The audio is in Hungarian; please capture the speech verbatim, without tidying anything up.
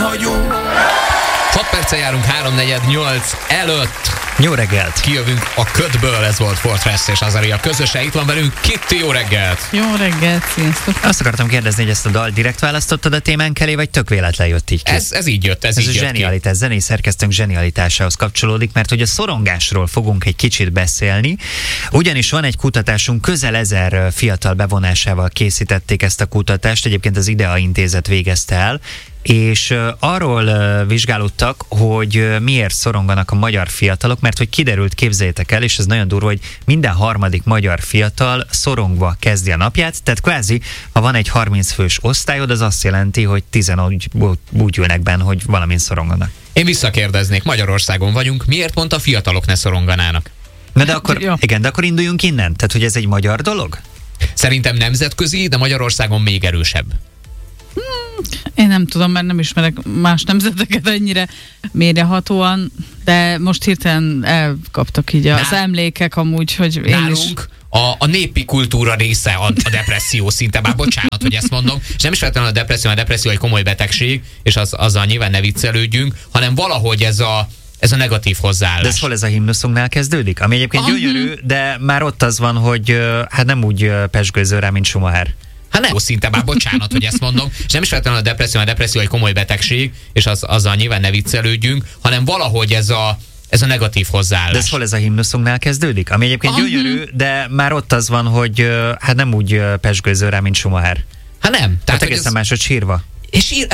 hagyunk. hat perccel járunk háromnegyed nyolc előtt. Jó reggelt! Kijövünk a ködből, ez volt Fortress és Azaria közöse. Itt van velünk Kitty, jó reggelt! Jó reggelt, sziasztok! Azt akartam kérdezni, hogy ezt a dal direkt választottad a témánk elé, vagy tök véletlen jött így ki? Ez, ez így jött, ez, ez így a jött zsenialitás, zenész szerkesztőnk zsenialitásához kapcsolódik, mert hogy a szorongásról fogunk egy kicsit beszélni, ugyanis van egy kutatásunk, közel ezer fiatal bevonásával készítették ezt a kutatást, egyébként az IDEA Intézet végezte el, és arról vizsgálódtak, hogy miért szoronganak a magyar fiatalok, mert hogy kiderült, képzeljétek el, és ez nagyon durva, hogy minden harmadik magyar fiatal szorongva kezdi a napját, tehát kvázi, ha van egy harminc fős osztályod, az azt jelenti, hogy tizen úgy, úgy ülnek benne, hogy valamin szoronganak. Én visszakérdeznék, Magyarországon vagyunk, miért pont a fiatalok ne szoronganának? Na de akkor, Ja. igen, de akkor induljunk innen, tehát hogy ez egy magyar dolog? Szerintem nemzetközi, de Magyarországon még erősebb. Én nem tudom, mert nem ismerek más nemzeteket ennyire mélyrehatóan, de most hirtelen elkaptak így az Nál- emlékek amúgy, hogy én is... Nálunk a, a népi kultúra része a, a depresszió szinte, bár bocsánat, hogy ezt mondom, és nem is feltétlenül a depresszió, a depresszió egy komoly betegség, és az, azzal nyilván ne viccelődjünk, hanem valahogy ez a ez a negatív hozzáállás. De ez hol ez a himnuszunknál kezdődik? Ami egyébként Aha. gyönyörű, de már ott az van, hogy ö, hát nem úgy ö, pezsgőzöl rá, mint Schumacher. Hát nem, szinte, bár bocsánat, hogy ezt mondom, és nem is feltétlenül a depresszió, a depresszió egy komoly betegség, és az, azzal nyilván ne viccelődjünk, hanem valahogy ez a ez a negatív hozzáállás. De ez hol ez a himnuszunknál kezdődik? Ami egyébként Aha. gyönyörű, de már ott az van, hogy ö, hát nem úgy ö, pezsgőzöl rá, mint Schumacher. Hát nem. Tehát Tehát, hogy egészen ez, máshogy sírva. és ír,